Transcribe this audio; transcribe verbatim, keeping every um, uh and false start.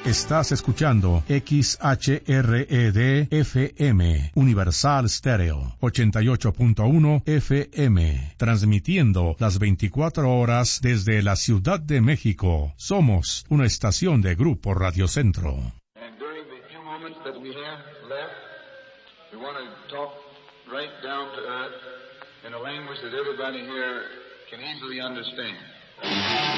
Estás escuchando X H R E D F M, Universal Stereo, ochenta y ocho punto uno F M, transmitiendo las veinticuatro horas desde la Ciudad de México. Somos una estación de Grupo Radio Centro. And during the few moments that we have left, we want to talk right down to earth in a language that everybody here can easily understand.